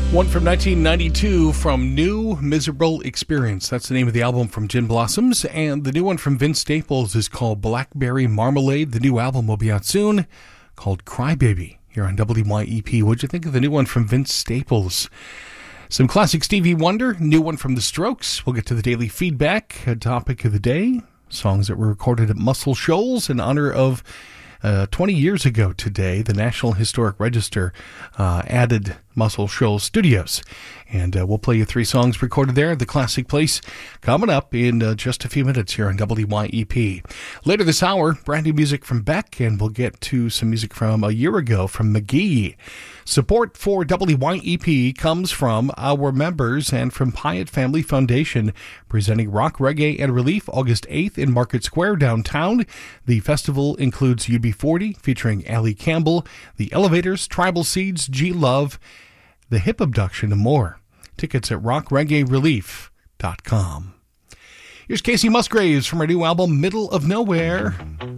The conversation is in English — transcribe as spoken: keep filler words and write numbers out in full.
One from nineteen ninety-two from New Miserable Experience. That's the name of the album from Gin Blossoms. And the new one from Vince Staples is called Blackberry Marmalade. The new album will be out soon, called Crybaby, here on W Y E P. What'd you think of the new one from Vince Staples? Some classic Stevie Wonder, new one from The Strokes. We'll get to the daily feedback, a topic of the day, songs that were recorded at Muscle Shoals in honor of Uh, twenty years ago today, the National Historic Register uh, added Muscle Shoals Studios. And uh, we'll play you three songs recorded there at the Classic Place coming up in uh, just a few minutes here on W Y E P. Later this hour, brand new music from Beck, and we'll get to some music from a year ago from McGee. Support for W Y E P comes from our members and from Pyatt Family Foundation, presenting Rock, Reggae, and Relief August eighth in Market Square downtown. The festival includes U B forty featuring Allie Campbell, The Elevators, Tribal Seeds, G-Love, The Hip Abduction, and more. Tickets at rock reggae relief dot com. Here's Casey Musgraves from her new album, Middle of Nowhere.